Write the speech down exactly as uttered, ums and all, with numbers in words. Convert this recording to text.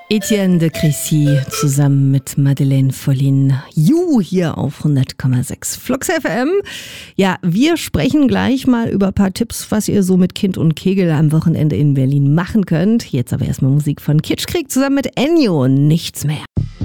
Etienne de Crécy zusammen mit Madeleine Vollin. You hier auf hundert Komma sechs Flux F M. Ja, wir sprechen gleich mal über ein paar Tipps, was ihr so mit Kind und Kegel am Wochenende in Berlin machen könnt. Jetzt aber erstmal Musik von Kitschkrieg zusammen mit Ennio. Nichts mehr.